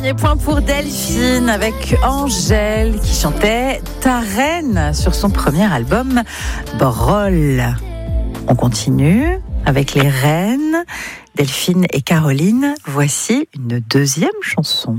Dernier point pour Delphine avec Angèle qui chantait Ta Reine sur son premier album Brol. On continue avec les reines. Delphine et Caroline, voici une deuxième chanson.